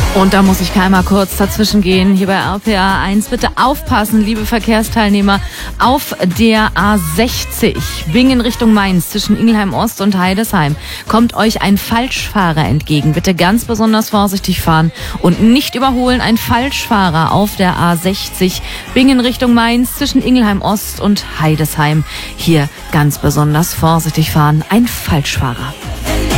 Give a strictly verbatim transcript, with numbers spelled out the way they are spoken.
Und da muss ich einmal kurz dazwischen gehen. Hier bei R P R eins. Bitte aufpassen, liebe Verkehrsteilnehmer, auf der A sechzig, Bingen Richtung Mainz, zwischen Ingelheim Ost und Heidesheim, kommt euch ein Falschfahrer entgegen. Bitte ganz besonders vorsichtig fahren und nicht überholen. Ein Falschfahrer auf der A sechzig, Bingen Richtung Mainz, zwischen Ingelheim Ost und Heidesheim. Hier ganz besonders vorsichtig fahren. Ein Falschfahrer.